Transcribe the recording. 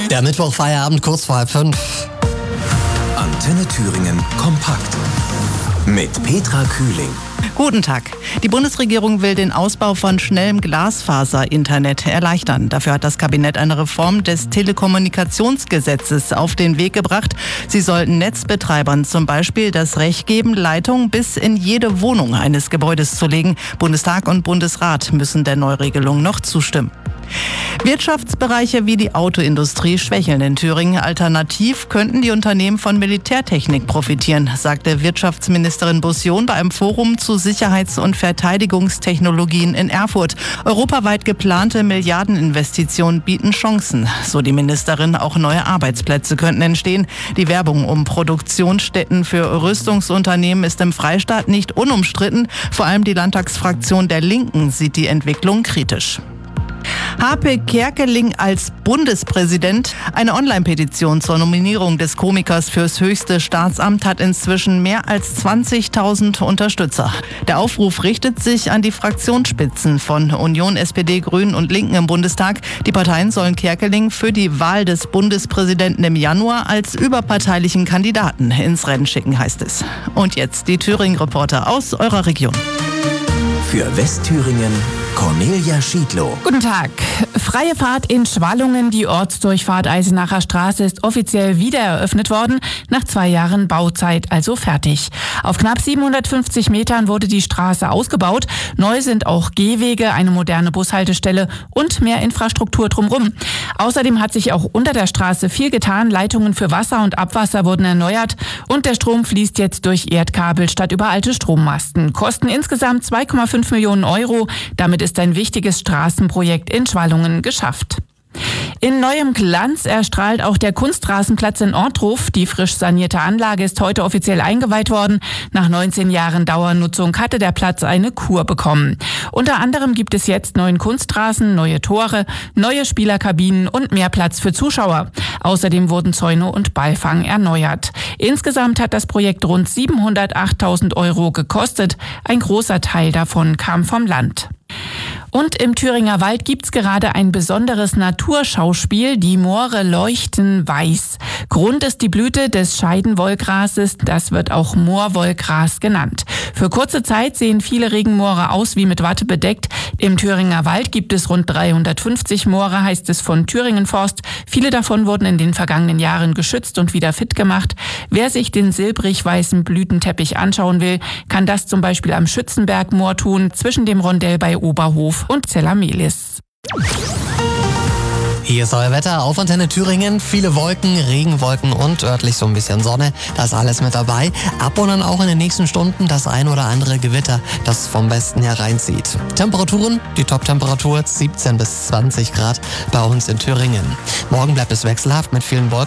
Der Mittwochfeierabend kurz vor 4:30. Antenne Thüringen kompakt mit Petra Kühling. Guten Tag. Die Bundesregierung will den Ausbau von schnellem Glasfaser-Internet erleichtern. Dafür hat das Kabinett eine Reform des Telekommunikationsgesetzes auf den Weg gebracht. Sie sollten Netzbetreibern zum Beispiel das Recht geben, Leitungen bis in jede Wohnung eines Gebäudes zu legen. Bundestag und Bundesrat müssen der Neuregelung noch zustimmen. Wirtschaftsbereiche wie die Autoindustrie schwächeln in Thüringen. Alternativ könnten die Unternehmen von Militärtechnik profitieren, sagte Wirtschaftsministerin Bussion bei einem Forum zu Sicherheits- und Verteidigungstechnologien in Erfurt. Europaweit geplante Milliardeninvestitionen bieten Chancen, so die Ministerin. Auch neue Arbeitsplätze könnten entstehen. Die Werbung um Produktionsstätten für Rüstungsunternehmen ist im Freistaat nicht unumstritten. Vor allem die Landtagsfraktion der Linken sieht die Entwicklung kritisch. Harpe Kerkeling als Bundespräsident. Eine Online-Petition zur Nominierung des Komikers fürs höchste Staatsamt hat inzwischen mehr als 20.000 Unterstützer. Der Aufruf richtet sich an die Fraktionsspitzen von Union, SPD, Grünen und Linken im Bundestag. Die Parteien sollen Kerkeling für die Wahl des Bundespräsidenten im Januar als überparteilichen Kandidaten ins Rennen schicken, heißt es. Und jetzt die Thüringen-Reporter aus eurer Region. Für Westthüringen Cornelia Schiedlow. Guten Tag. Freie Fahrt in Schwallungen. Die Ortsdurchfahrt Eisenacher Straße ist offiziell wieder eröffnet worden. Nach 2 Jahren Bauzeit also fertig. Auf knapp 750 Metern wurde die Straße ausgebaut. Neu sind auch Gehwege, eine moderne Bushaltestelle und mehr Infrastruktur drumherum. Außerdem hat sich auch unter der Straße viel getan. Leitungen für Wasser und Abwasser wurden erneuert und der Strom fließt jetzt durch Erdkabel statt über alte Strommasten. Kosten insgesamt 2,5 Millionen Euro. Damit ist ein wichtiges Straßenprojekt in Schwallungen geschafft. In neuem Glanz erstrahlt auch der Kunstrasenplatz in Ortruf. Die frisch sanierte Anlage ist heute offiziell eingeweiht worden. Nach 19 Jahren Dauernutzung hatte der Platz eine Kur bekommen. Unter anderem gibt es jetzt neuen Kunstrasen, neue Tore, neue Spielerkabinen und mehr Platz für Zuschauer. Außerdem wurden Zäune und Ballfang erneuert. Insgesamt hat das Projekt rund 708.000 Euro gekostet. Ein großer Teil davon kam vom Land. Und im Thüringer Wald gibt's gerade ein besonderes Naturschauspiel. Die Moore leuchten weiß. Grund ist die Blüte des Scheidenwollgrases. Das wird auch Moorwollgras genannt. Für kurze Zeit sehen viele Regenmoore aus wie mit Watte bedeckt. Im Thüringer Wald gibt es rund 350 Moore, heißt es von Thüringen Forst. Viele davon wurden in den vergangenen Jahren geschützt und wieder fit gemacht. Wer sich den silbrig-weißen Blütenteppich anschauen will, kann das zum Beispiel am Schützenbergmoor tun, zwischen dem Rondell bei Oberhof und Zellamelis. Hier ist euer Wetter auf Antenne Thüringen. Viele Wolken, Regenwolken und örtlich so ein bisschen Sonne. Das ist alles mit dabei. Ab und an auch in den nächsten Stunden das ein oder andere Gewitter, das vom Westen hereinzieht. Temperaturen, die Top-Temperatur 17 bis 20 Grad bei uns in Thüringen. Morgen bleibt es wechselhaft mit vielen Wolken.